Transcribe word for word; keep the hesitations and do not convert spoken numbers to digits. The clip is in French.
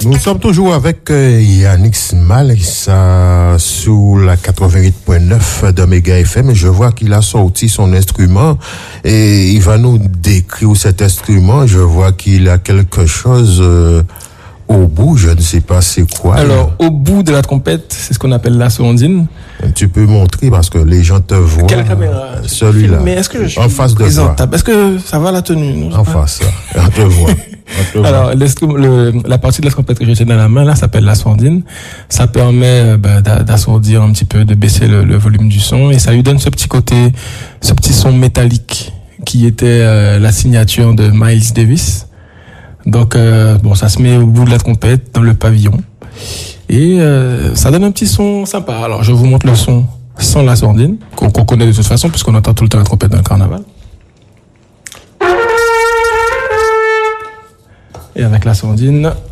Nous sommes toujours avec euh, Yannick Small, ça, sous la quatre-vingt-huit virgule neuf de Méga F M. Je vois qu'il a sorti son instrument et il va nous décrire cet instrument. Je vois qu'il a quelque chose euh, au bout, je ne sais pas c'est quoi. Alors, là. Au bout de la trompette, c'est ce qu'on appelle la sondine. Tu peux montrer parce que les gens te voient. Quelle caméra? Celui-là. Mais est-ce que je suis en face de toi. Est-ce que ça va la tenue? En face, on te voit. Alors, le, la partie de la trompette que j'ai dans la main, là, s'appelle la sondine. Ça permet bah, d'assourdir un petit peu, de baisser le, le volume du son, et ça lui donne ce petit côté, ce petit son métallique qui était euh, la signature de Miles Davis. Donc, euh, bon, ça se met au bout de la trompette, dans le pavillon, et euh, ça donne un petit son sympa. Alors, je vous montre le son sans la sondine, qu'on qu'on connaît de toute façon, puisqu'on entend tout le temps la trompette dans le carnaval. Et avec la sondine,